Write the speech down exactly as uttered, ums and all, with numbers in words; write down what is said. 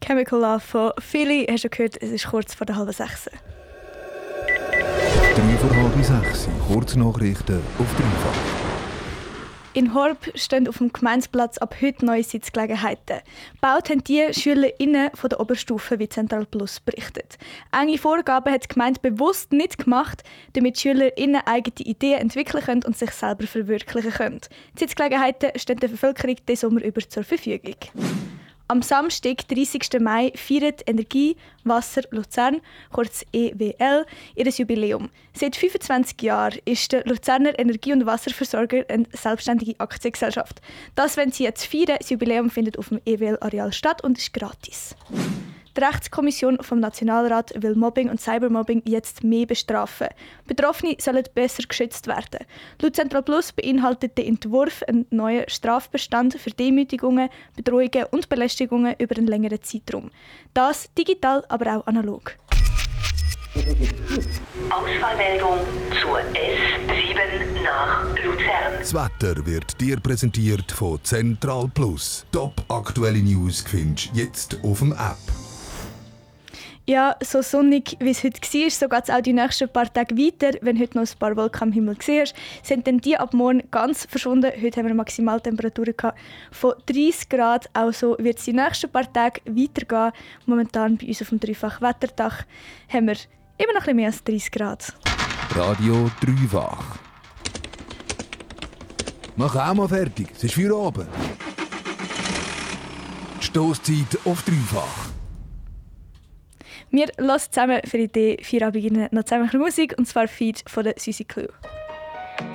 Chemical Love von Philly. Hast du gehört, es ist kurz vor der halben sechs. Drei vor halb sechs, Kurznachrichten auf dreifach. In Horb stehen auf dem Gemeindeplatz ab heute neue Sitzgelegenheiten. Gebaut haben die SchülerInnen von der Oberstufe, wie Zentral Plus berichtet. Enge Vorgaben hat die Gemeinde bewusst nicht gemacht, damit SchülerInnen eigene Ideen entwickeln können und sich selber verwirklichen können. Die Sitzgelegenheiten stehen der Bevölkerung diesen Sommer über zur Verfügung. Am Samstag, dreißigsten Mai, feiert Energie Wasser Luzern, kurz E W L, ihr Jubiläum. Seit fünfundzwanzig Jahren ist der Luzerner Energie- und Wasserversorger eine selbstständige Aktiengesellschaft. Das wollen sie jetzt feiern. Das Jubiläum findet auf dem E W L-Areal statt und ist gratis. Die Rechtskommission vom Nationalrat will Mobbing und Cybermobbing jetzt mehr bestrafen. Betroffene sollen besser geschützt werden. Laut Zentral Plus beinhaltet der Entwurf einen neuen Strafbestand für Demütigungen, Bedrohungen und Belästigungen über einen längeren Zeitraum. Das digital, aber auch analog. Ausfallmeldung zur S sieben nach Luzern. Das Wetter wird dir präsentiert von Zentral Plus. Top aktuelle News findest du jetzt auf dem App. Ja, so sonnig wie es heute war, so geht es auch die nächsten paar Tage weiter. Wenn heute noch ein paar Wolken am Himmel siehst, sind dann die ab morgen ganz verschwunden. Heute haben wir Maximaltemperaturen von dreißig Grad. Also wird es die nächsten paar Tage weitergehen. Momentan bei uns auf dem Dreifach-Wetterdach haben wir immer noch ein bisschen mehr als dreißig Grad. Radio Dreifach. Mach auch mal fertig, es ist für oben. Stosszeit auf Dreifach. Wir hören zusammen für die Feierabend noch zusammen Musik, und zwar Feed von der Suzy Clue.